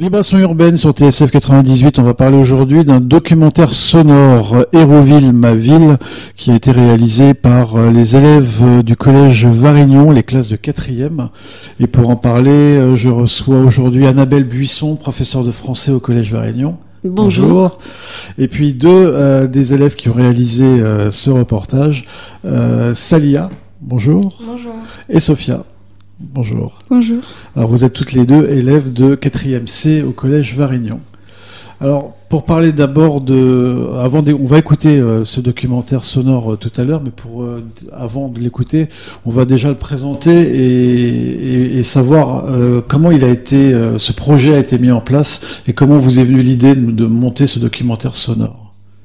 Vibration urbaine sur TSF 98, on va parler aujourd'hui d'un documentaire sonore, Hérouville, ma ville, qui a été réalisé par les élèves du collège Varignon, les classes de 4e. Et pour en parler, je reçois aujourd'hui Annabelle Buisson, professeure de français au collège Varignon. Bonjour. Et puis deux des élèves qui ont réalisé ce reportage, Salia, bonjour. Bonjour. Et Sophia. Bonjour. Bonjour. Alors vous êtes toutes les deux élèves de 4e C au collège Varignon. Alors pour parler d'abord on va écouter ce documentaire sonore tout à l'heure, mais avant de l'écouter, on va déjà le présenter et savoir comment ce projet a été mis en place et comment vous est venue l'idée de monter ce documentaire sonore.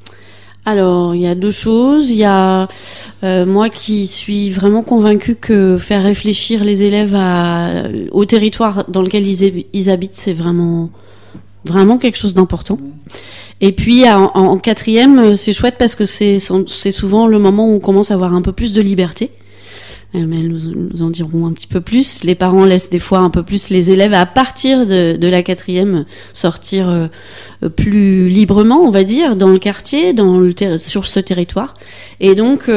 Alors, il y a deux choses. Il y a moi qui suis vraiment convaincue que faire réfléchir les élèves au territoire dans lequel ils habitent, c'est vraiment quelque chose d'important. Et puis en 4e, c'est chouette parce que c'est souvent le moment où on commence à avoir un peu plus de liberté. Mais elles nous en diront un petit peu plus. Les parents laissent des fois un peu plus les élèves à partir de la 4e sortir plus librement, on va dire, dans le quartier, sur ce territoire. Et donc,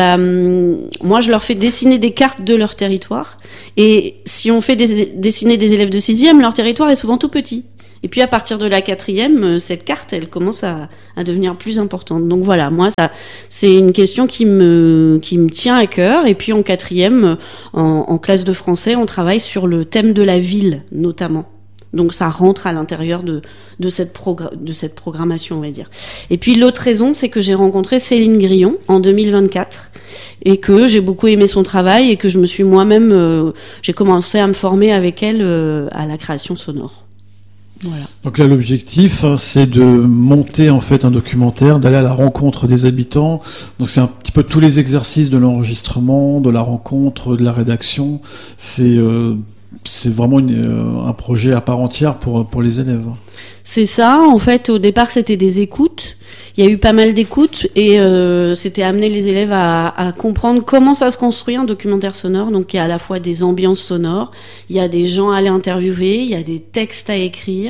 moi, je leur fais dessiner des cartes de leur territoire. Et si on fait dessiner des élèves de 6e, leur territoire est souvent tout petit. Et puis à partir de la 4e, cette carte, elle commence à devenir plus importante. Donc voilà, moi, c'est une question qui me tient à cœur. Et puis en 4e, en classe de français, on travaille sur le thème de la ville, notamment. Donc ça rentre à l'intérieur de cette programmation, on va dire. Et puis l'autre raison, c'est que j'ai rencontré Céline Grillon en 2024 et que j'ai beaucoup aimé son travail et que je me suis moi-même, j'ai commencé à me former avec elle à la création sonore. Voilà. Donc là, l'objectif, c'est de monter en fait un documentaire, d'aller à la rencontre des habitants. Donc c'est un petit peu tous les exercices de l'enregistrement, de la rencontre, de la rédaction. C'est vraiment un projet à part entière pour les élèves. C'est ça. En fait, au départ, c'était des écoutes. Il y a eu pas mal d'écoutes et c'était amener les élèves à comprendre comment ça se construit un documentaire sonore. Donc il y a à la fois des ambiances sonores, il y a des gens à aller interviewer, il y a des textes à écrire.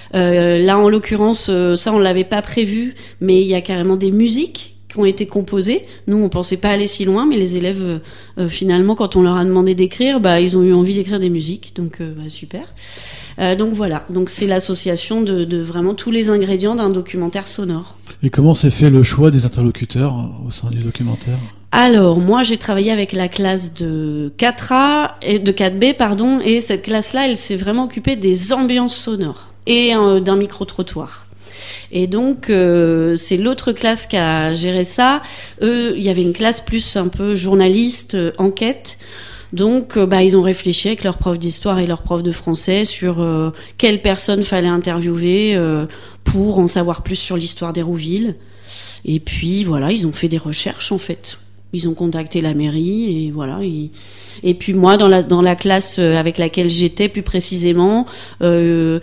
Là, en l'occurrence, ça on l'avait pas prévu, mais il y a carrément des musiques qui ont été composées. Nous, on pensait pas aller si loin, mais les élèves, finalement, quand on leur a demandé d'écrire, ils ont eu envie d'écrire des musiques. Donc super. Donc voilà, donc c'est l'association de vraiment tous les ingrédients d'un documentaire sonore. Et comment s'est fait le choix des interlocuteurs au sein du documentaire ? Alors, moi, j'ai travaillé avec la classe de 4A et de 4B, pardon, et cette classe-là, elle s'est vraiment occupée des ambiances sonores et d'un micro-trottoir. Et donc, c'est l'autre classe qui a géré ça. Eux, il y avait une classe plus un peu journaliste, enquête. Donc, ils ont réfléchi avec leur prof d'histoire et leur prof de français sur quelle personne fallait interviewer pour en savoir plus sur l'histoire d'Hérouville. Et puis, voilà, ils ont fait des recherches, en fait. Ils ont contacté la mairie et voilà. Et puis moi, dans la classe avec laquelle j'étais plus précisément, ils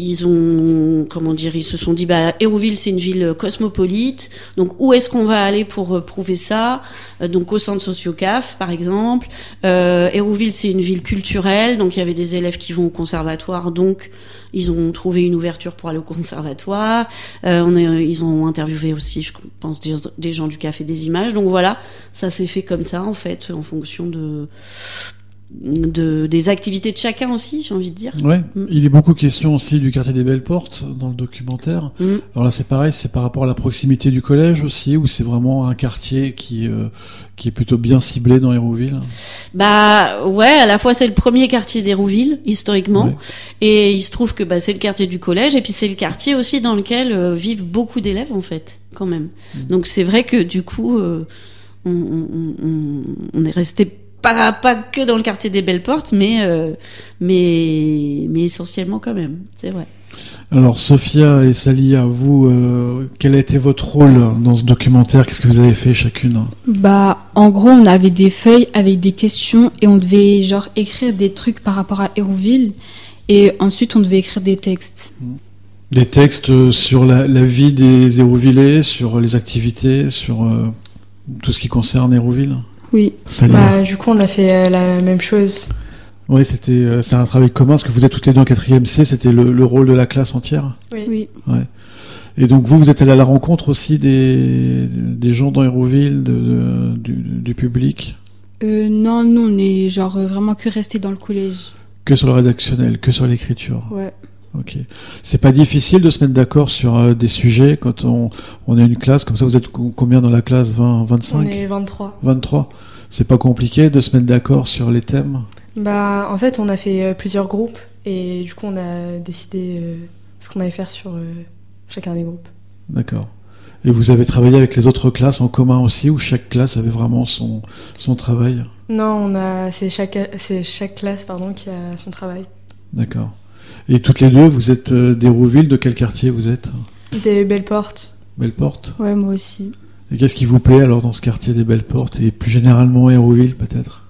se sont dit, Hérouville, c'est une ville cosmopolite. Donc où est-ce qu'on va aller pour prouver ça ? Donc au centre Sociocaf, par exemple. Hérouville, c'est une ville culturelle. Donc il y avait des élèves qui vont au conservatoire. Donc ils ont trouvé une ouverture pour aller au conservatoire. Ils ont interviewé aussi, je pense, des gens du Café des Images. Donc voilà, ça s'est fait comme ça, en fait, en fonction des activités de chacun aussi, j'ai envie de dire. Ouais. Il est beaucoup question aussi du quartier des Belles Portes dans le documentaire. Alors là, c'est pareil, c'est par rapport à la proximité du collège aussi, ou c'est vraiment un quartier qui est plutôt bien ciblé dans Hérouville ? Ouais, à la fois c'est le premier quartier d'Hérouville historiquement, ouais. Et il se trouve que c'est le quartier du collège, et puis c'est le quartier aussi dans lequel vivent beaucoup d'élèves en fait, quand même. Donc c'est vrai que du coup, on est resté pas que dans le quartier des Belles Portes, mais essentiellement quand même, c'est vrai. Alors Sophia et Salia, vous, quel a été votre rôle dans ce documentaire ? Qu'est-ce que vous avez fait chacune ? En gros, on avait des feuilles avec des questions et on devait écrire des trucs par rapport à Hérouville et ensuite on devait écrire des textes. Des textes sur la vie des Hérouvillais, sur les activités, sur tout ce qui concerne Hérouville ? Oui. Du coup, on a fait la même chose. Oui, c'est un travail commun, parce que vous êtes toutes les deux en 4e C, c'était le rôle de la classe entière. Oui. Ouais. Et donc vous êtes allé à la rencontre aussi des gens dans Hérouville, du public? Non, nous, on est genre vraiment que restés dans le collège. Que sur le rédactionnel, que sur l'écriture? Ouais. Ok. C'est pas difficile de se mettre d'accord sur des sujets quand on est une classe comme ça? Vous êtes combien dans la classe? 20, 25? On est 23. 23. C'est pas compliqué de se mettre d'accord sur les thèmes? Bah, en fait, on a fait plusieurs groupes et du coup, on a décidé ce qu'on allait faire sur chacun des groupes. D'accord. Et vous avez travaillé avec les autres classes en commun aussi, ou chaque classe avait vraiment son travail? Non, c'est chaque classe qui a son travail. D'accord. Et toutes les deux, vous êtes d'Hérouville, de quel quartier vous êtes? Des Belles-Portes. Belles-Portes? Ouais, moi aussi. Et qu'est-ce qui vous plaît alors dans ce quartier des Belles-Portes, et plus généralement Hérouville peut-être?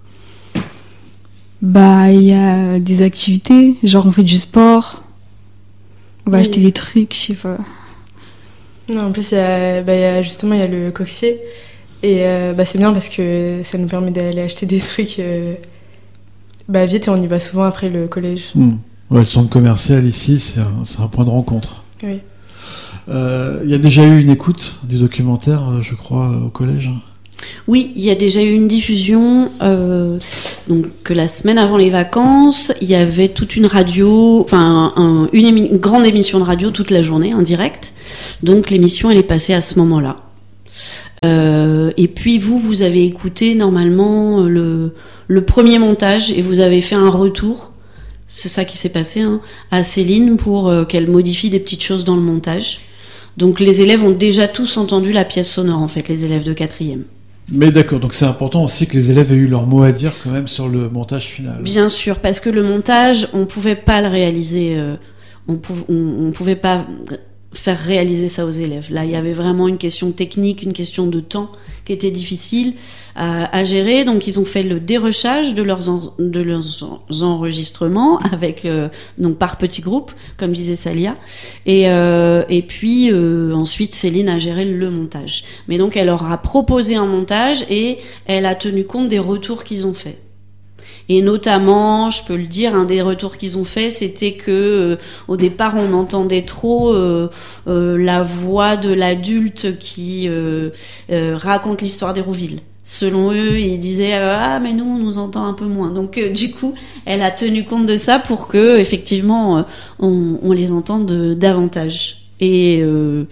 Bah, il y a des activités, genre on fait du sport, on va acheter des trucs, je sais pas. Non, en plus, il y a le Coxier. Et c'est bien parce que ça nous permet d'aller acheter des trucs vite, et on y va souvent après le collège. Ouais, le centre commercial ici, c'est un point de rencontre. Oui. Il y a déjà eu une écoute du documentaire, je crois, au collège? Oui, il y a déjà eu une diffusion. Donc la semaine avant les vacances, il y avait toute une radio, une grande émission de radio toute la journée, en direct. Donc l'émission, elle est passée à ce moment-là. Et puis vous avez écouté normalement le premier montage et vous avez fait un retour. C'est ça qui s'est passé à Céline pour qu'elle modifie des petites choses dans le montage. Donc les élèves ont déjà tous entendu la pièce sonore, en fait, les élèves de 4e. Mais d'accord, donc c'est important aussi que les élèves aient eu leur mot à dire quand même sur le montage final. Bien sûr, parce que le montage, on pouvait pas le réaliser, on pouvait pas faire réaliser ça aux élèves. Là, il y avait vraiment une question technique, une question de temps qui était difficile à gérer. Donc, ils ont fait le dérushage de leurs enregistrements avec donc par petits groupes, comme disait Salia. Et puis ensuite, Céline a géré le montage. Mais donc, elle leur a proposé un montage et elle a tenu compte des retours qu'ils ont faits. Et notamment, je peux le dire, un des retours qu'ils ont fait, c'était que au départ, on entendait trop la voix de l'adulte qui raconte l'histoire d'Hérouville. Selon eux, ils disaient mais nous, on nous entend un peu moins. Donc du coup, elle a tenu compte de ça pour que effectivement, on les entende davantage. Et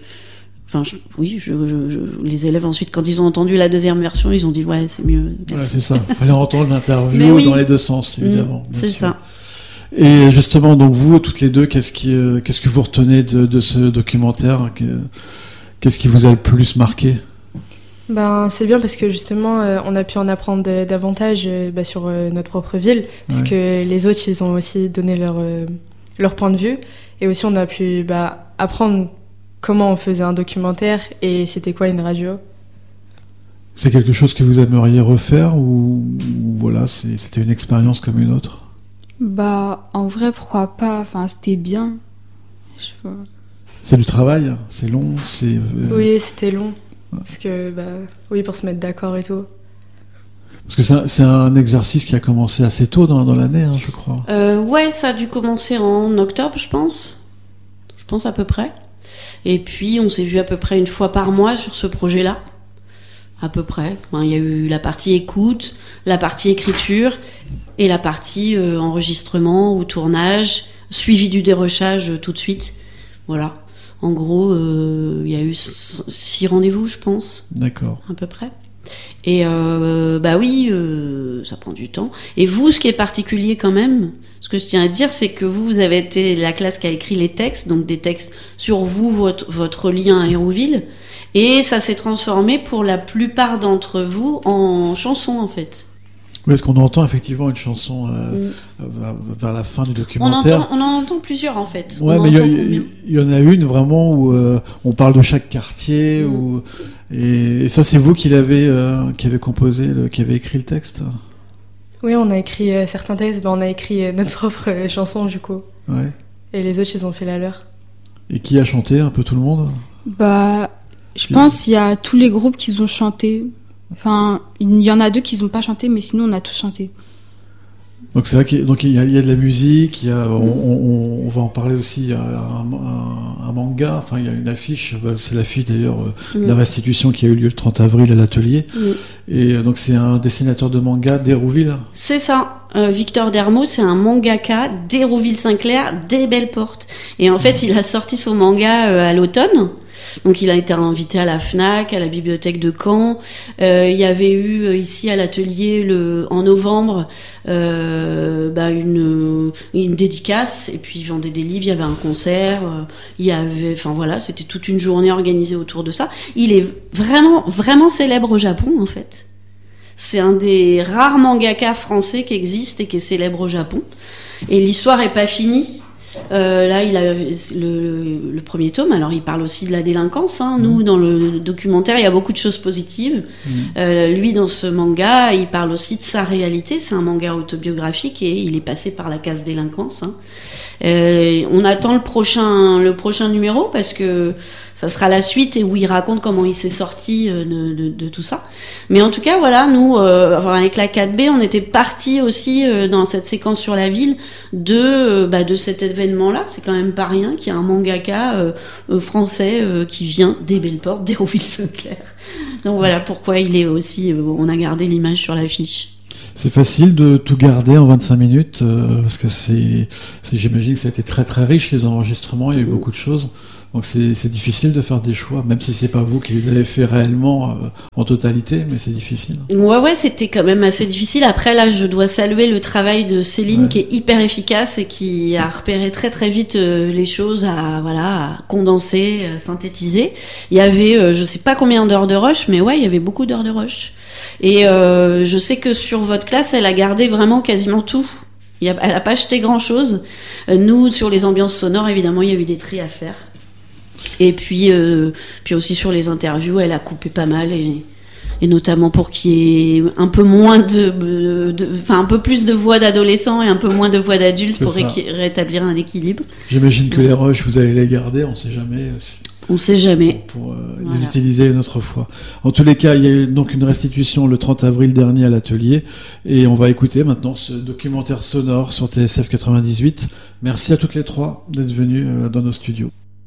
les élèves ensuite, quand ils ont entendu la deuxième version, ils ont dit ouais, c'est mieux. Ouais, c'est ça. Il fallait entendre l'interview dans les deux sens, évidemment. C'est ça. Et justement, donc vous, toutes les deux, qu'est-ce que vous retenez de ce documentaire? Qu'est-ce qui vous a le plus marqué? C'est bien parce que justement, on a pu en apprendre davantage sur notre propre ville, puisque les autres, ils ont aussi donné leur point de vue, et aussi on a pu apprendre comment on faisait un documentaire et c'était quoi une radio. C'est quelque chose que vous aimeriez refaire ou voilà, c'était une expérience comme une autre? En vrai, pourquoi pas? C'était bien. Je sais pas. C'est du travail, c'est long, Oui, c'était long. Parce que pour se mettre d'accord et tout. Parce que c'est un exercice qui a commencé assez tôt dans l'année, je crois. Ouais, ça a dû commencer en octobre, je pense. Je pense à peu près. Et puis, on s'est vu à peu près une fois par mois sur ce projet-là. À peu près. Il y a eu la partie écoute, la partie écriture et la partie enregistrement ou tournage, suivi du dérushage tout de suite. Voilà. En gros, il y a eu 6 rendez-vous, je pense. D'accord. À peu près. Et ça prend du temps. Et vous, ce qui est particulier quand même, ce que je tiens à dire, c'est que vous avez été la classe qui a écrit les textes, donc des textes sur vous, votre lien à Hérouville, et ça s'est transformé pour la plupart d'entre vous en chanson, en fait. Oui, est-ce qu'on entend effectivement une chanson vers la fin du documentaire? On en entend plusieurs, en fait. Ouais, mais il y en a une vraiment où on parle de chaque quartier, et ça, c'est vous qui avez composé, qui avez écrit le texte? Oui, on a écrit certains textes, on a écrit notre propre chanson, du coup. Ouais. Et les autres, ils ont fait la leur. Et qui a chanté? Un peu tout le monde? Je pense qu'il y a tous les groupes qui ont chanté. Il y en a 2 qui n'ont pas chanté, mais sinon on a tous chanté. Donc c'est vrai qu'il y a de la musique, on va en parler aussi, il y a un manga, enfin il y a une affiche, c'est l'affiche d'ailleurs de la restitution qui a eu lieu le 30 avril à l'atelier. Et donc c'est un dessinateur de manga d'Hérouville. C'est ça. Victor Dermo, c'est un mangaka d'Hérouville-Saint-Clair, des Belles-Portes. Et en fait, il a sorti son manga à l'automne. Donc il a été invité à la FNAC, à la bibliothèque de Caen. Il y avait eu ici à l'atelier en novembre une dédicace, et puis il vendait des livres, il y avait un concert, c'était toute une journée organisée autour de ça. Il est vraiment, vraiment célèbre au Japon en fait. C'est un des rares mangakas français qui existe et qui est célèbre au Japon. Et l'histoire est pas finie. Là, il a le premier tome. Alors, il parle aussi de la délinquance. Nous, dans le documentaire, il y a beaucoup de choses positives. Lui, dans ce manga, il parle aussi de sa réalité. C'est un manga autobiographique et il est passé par la case délinquance. On attend le prochain numéro parce que ça sera la suite et où il raconte comment il s'est sorti de tout ça. Mais en tout cas, voilà, nous, avec la 4B, on était partis aussi dans cette séquence sur la ville de cet événement-là. C'est quand même pas rien qu'il y a un mangaka français qui vient des Belles-Portes, d'Hérouville-Saint-Clair. Donc voilà pourquoi il est aussi... on a gardé l'image sur l'affiche. C'est facile de tout garder en 25 minutes parce que j'imagine que ça a été très très riche les enregistrements, il y a eu beaucoup de choses. Donc c'est difficile de faire des choix, même si c'est pas vous qui les avez fait réellement en totalité, mais c'est difficile. Ouais, c'était quand même assez difficile. Après là, je dois saluer le travail de Céline qui est hyper efficace et qui a repéré très très vite les choses à condenser, à synthétiser. Il y avait je sais pas combien d'heures de rush, mais il y avait beaucoup d'heures de rush. Et je sais que sur votre classe, elle a gardé vraiment quasiment tout. Elle a pas acheté grand chose. Nous, sur les ambiances sonores, évidemment, il y a eu des tris à faire. Et puis aussi sur les interviews, elle a coupé pas mal et notamment pour qu'il y ait un peu moins un peu plus de voix d'adolescents et un peu moins de voix d'adultes pour rétablir un équilibre. J'imagine que les rushs, vous allez les garder, on sait jamais. On sait jamais. Pour les utiliser une autre fois. En tous les cas, il y a eu donc une restitution le 30 avril dernier à l'atelier et on va écouter maintenant ce documentaire sonore sur TSF 98. Merci à toutes les trois d'être venues dans nos studios.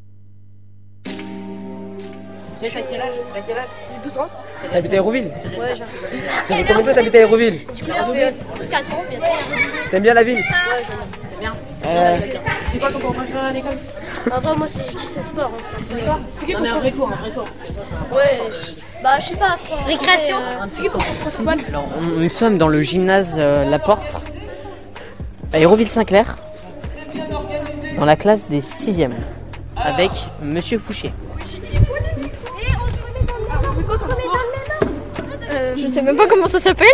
T'as quel âge 12 ans. T'habites à Hérouville? Ouais, j'ai. Ça fait combien de temps t'habites à Hérouville? Du coup, ça fait 4 ans bientôt. T'aimes bien la ville? Ouais, j'aime bien. C'est quoi ton cours préféré à l'école? Moi, moi, je dis c'est sport. C'est sport? C'est qui ton cours? Un vrai cours. Ouais, je sais pas. Récréation. C'est qui ton cours principal? Alors, nous sommes dans le gymnase La Porte, à Hérouville-Saint-Clair, dans la classe des 6e, avec Monsieur Fouché. Je sais même pas comment ça s'appelle.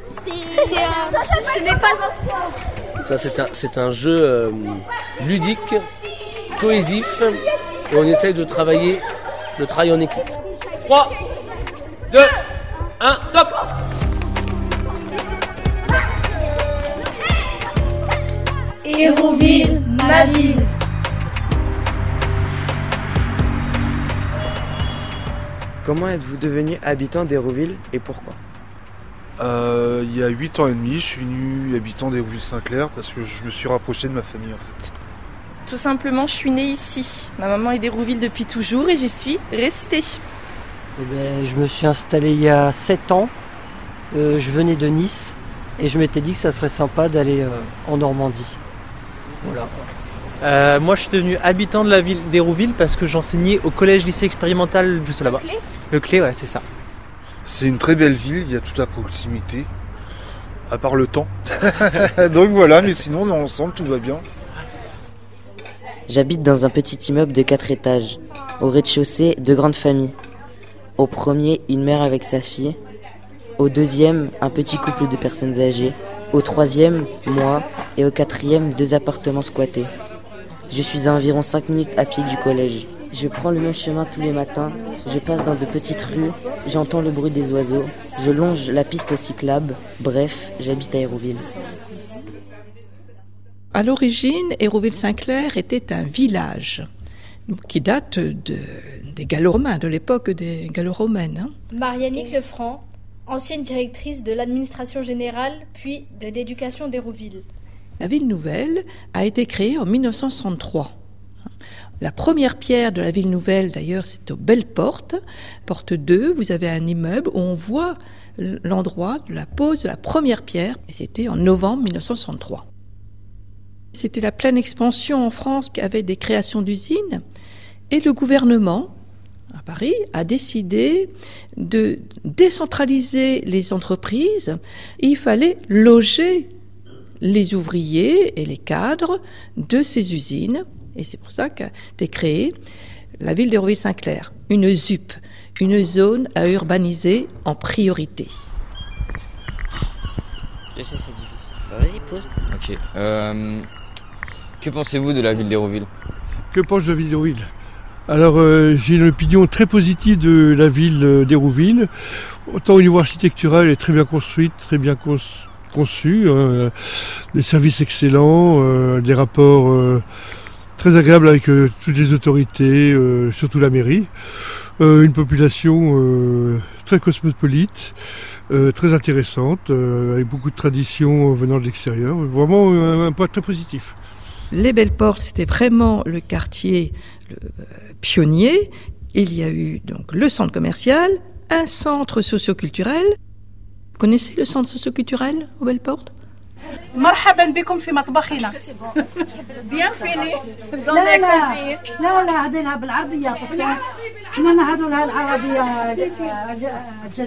Ce n'est pas un sport. C'est un jeu ludique, cohésif, et on essaye de travailler le travail en équipe. 3, 2, 1, top! Hérouville, ma ville. Comment êtes-vous devenu habitant d'Hérouville et pourquoi? Il y a 8 ans et demi, je suis venu habitant d'Hérouville-Saint-Clair parce que je me suis rapproché de ma famille en fait. Tout simplement, je suis née ici. Ma maman est d'Hérouville depuis toujours et j'y suis restée. Je me suis installé il y a 7 ans. Je venais de Nice et je m'étais dit que ça serait sympa d'aller en Normandie. Voilà. Moi, je suis devenu habitant de la ville d'Hérouville parce que j'enseignais au collège-lycée expérimental juste là-bas. Le Clé, ouais, c'est ça. C'est une très belle ville, il y a toute la proximité, à part le temps. Donc voilà, mais sinon, on est ensemble, tout va bien. J'habite dans un petit immeuble de 4 étages. Au rez-de-chaussée, 2 grandes familles. Au premier, une mère avec sa fille. Au deuxième, un petit couple de personnes âgées. Au troisième, moi. Et au quatrième, 2 appartements squattés. Je suis à environ 5 minutes à pied du collège. Je prends le même chemin tous les matins. Je passe dans de petites rues. J'entends le bruit des oiseaux. Je longe la piste cyclable. Bref, j'habite à Hérouville. À l'origine, Hérouville-Saint-Clair était un village qui date des Gallo-Romains, de l'époque des Gallo-Romaines. Marianique Lefranc, ancienne directrice de l'administration générale, puis de l'éducation d'Hérouville. La ville nouvelle a été créée en 1963. La première pierre de la ville nouvelle, d'ailleurs, c'est aux Belles Portes. Porte 2, vous avez un immeuble où on voit l'endroit de la pose de la première pierre, et c'était en novembre 1963. C'était la pleine expansion en France qui avait des créations d'usines, et le gouvernement, à Paris, a décidé de décentraliser les entreprises. Il fallait loger les ouvriers et les cadres de ces usines. Et c'est pour ça qu'a été créée la ville d'Hérouville-Saint-Clair, une ZUP, une zone à urbaniser en priorité. Je sais, c'est difficile. Vas-y, pose. Ok. Que pensez-vous de la ville d'Hérouville ? Que pense de la ville d'Hérouville ? Alors, j'ai une opinion très positive de la ville d'Hérouville. Autant au niveau architectural, elle est très bien construite, très bien conçue. Des services excellents, des rapports très agréable avec toutes les autorités, surtout la mairie. Une population très cosmopolite, très intéressante, avec beaucoup de traditions venant de l'extérieur. Vraiment un point très positif. Les Belles Portes, c'était vraiment le quartier pionnier. Il y a eu donc le centre commercial, un centre socio-culturel. Vous connaissez le centre socio-culturel aux Belles Portes ? مرحبا بكم في مطبخنا Bienvenue dans la cuisine. لا هذه بالعربية بس احنا نهضروا لها العربية